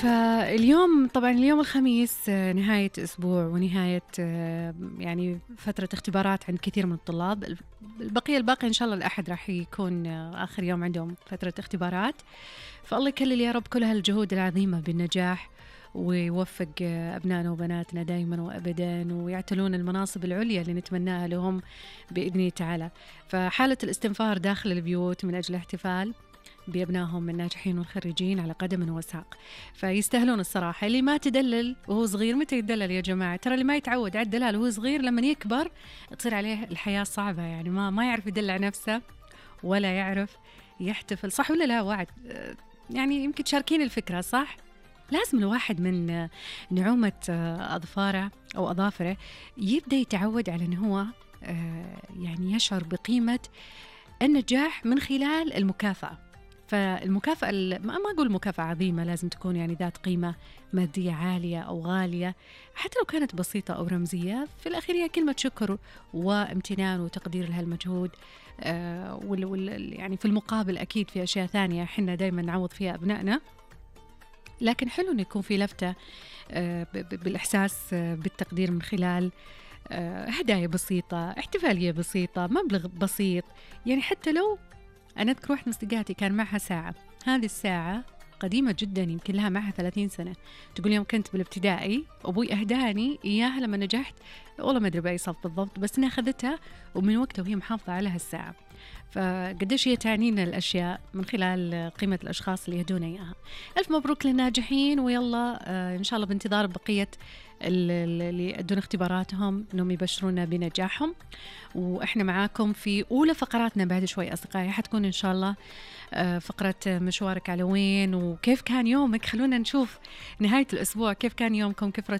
فاليوم طبعًا اليوم الخميس نهاية أسبوع ونهاية يعني فترة اختبارات عند كثير من الطلاب، الباقي إن شاء الله الأحد راح يكون آخر يوم عندهم فترة اختبارات، فالله يكلل يا رب كل هالجهود العظيمة بالنجاح، ويوفق أبنائنا وبناتنا دايمًا وأبدًا، ويعتلون المناصب العليا اللي نتمناها لهم بإذنه تعالى. فحالة الاستنفار داخل البيوت من أجل الاحتفال بأبنائهم الناجحين والخريجين على قدم وساق، فيستاهلون الصراحة. اللي ما تدلل وهو صغير متى يتدلل يا جماعة؟ ترى اللي ما يتعود على الدلال وهو صغير لما يكبر تصير عليه الحياة صعبة، يعني ما يعرف يدلع نفسه ولا يعرف يحتفل، صح ولا لا وعد؟ يعني يمكن تشاركين الفكرة، صح؟ لازم الواحد من نعومة أظفاره أو أظافره يبدأ يتعود على أنه هو يعني يشعر بقيمة النجاح من خلال المكافأة. فالمكافأة ما أقول مكافأة عظيمة لازم تكون يعني ذات قيمة مادية عالية أو غالية، حتى لو كانت بسيطة أو رمزية، في الأخير هي كلمة شكر وامتنان وتقدير لهالمجهود. يعني في المقابل أكيد في أشياء ثانية حنا دايما نعوض فيها أبنائنا، لكن حلو أن يكون في لفتة بالإحساس بالتقدير من خلال هدايا بسيطة، احتفالية بسيطة، مبلغ بسيط. يعني حتى لو أنا أذكر واحدة من صديقاتي كان معها ساعة، هذه الساعة قديمة جدا يمكن لها معها 30 سنة، تقول يوم كنت بالابتدائي أبوي أهداني إياها لما نجحت، والله ما أدري بأي صف بالضبط، بس أنا أخذتها ومن وقتها وهي محافظة على هالساعة. فقديش هي تعنينا الأشياء من خلال قيمة الأشخاص اللي يهدونا إياها. ألف مبروك للناجحين، ويلا إن شاء الله بانتظار بقية اللي يأدون اختباراتهم أنهم يبشرونا بنجاحهم. وإحنا معاكم في أولى فقراتنا بعد شوي أصدقائي، حتكون إن شاء الله فقرة مشوارك على وين وكيف كان يومك. خلونا نشوف نهاية الأسبوع كيف كان يومكم، كيف